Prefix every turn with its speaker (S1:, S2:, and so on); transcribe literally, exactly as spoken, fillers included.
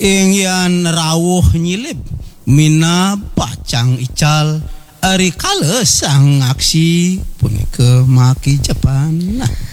S1: ingyan rawuh nyilip mina pacang ical ari kales sang aksi punika maki Jepang. Nah